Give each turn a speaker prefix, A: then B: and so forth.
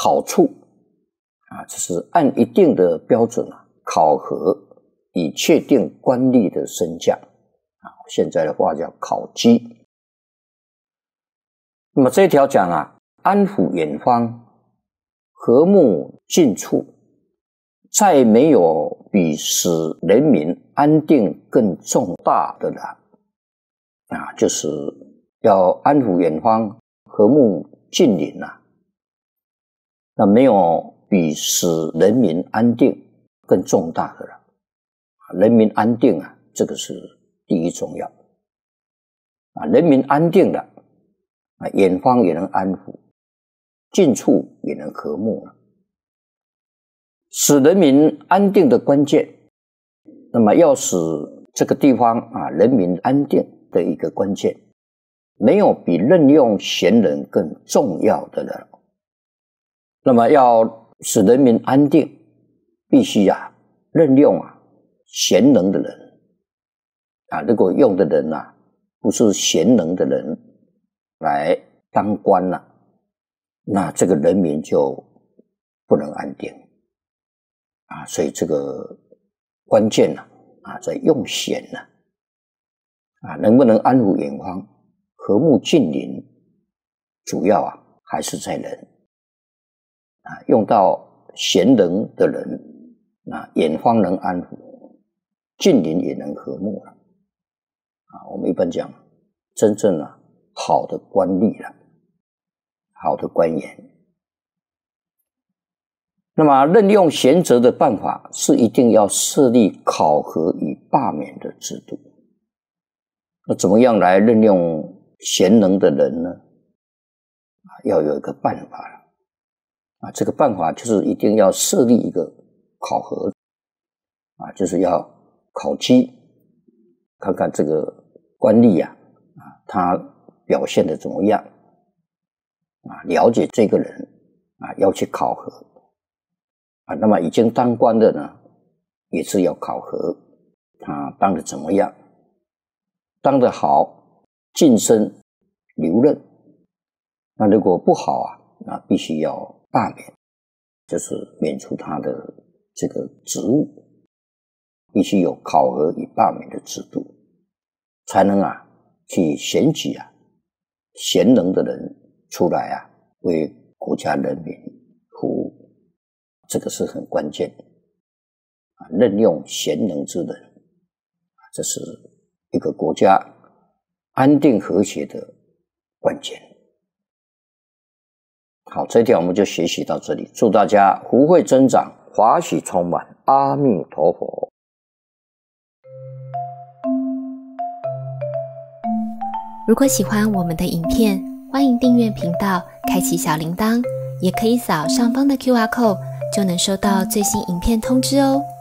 A: 考处这是按一定的标准考核，以确定官吏的升降现在的话叫考绩。那么这一条讲安抚远方，和睦近处，再没有比使人民安定更重大的了就是要安抚远方，和睦近邻那没有比使人民安定更重大的了。人民安定这个是第一重要人民安定了远方也能安抚，近处也能和睦了。使人民安定的关键，那么要使这个地方人民安定的一个关键，没有比任用贤人更重要的了。那么要使人民安定，必须任用贤能的人如果用的人不是贤能的人来当官那这个人民就不能安定所以这个关键在用贤能不能安抚远方，和睦近邻，主要还是在人用到贤能的人远方能安抚，近邻也能和睦了我们一般讲真正好的官吏了，好的官员。那么任用贤哲的办法是一定要设立考核与罢免的制度。那怎么样来任用贤能的人呢？要有一个办法了这个办法就是一定要设立一个考核就是要考绩，看看这个官吏他表现得怎么样了解这个人要去考核那么已经当官的呢，也是要考核他当得怎么样，当得好晋升留任，那如果不好那必须要罢免，就是免除他的这个职务，必须有考核与罢免的制度，才能去选举贤能的人出来为国家人民服务，这个是很关键的任用贤能之人这是一个国家安定和谐的关键。好，这一条我们就学习到这里，祝大家福慧增长，华喜充满，阿弥陀佛。
B: 如果喜欢我们的影片，欢迎订阅频道，开启小铃铛，也可以扫上方的 QR code，就能收到最新影片通知哦。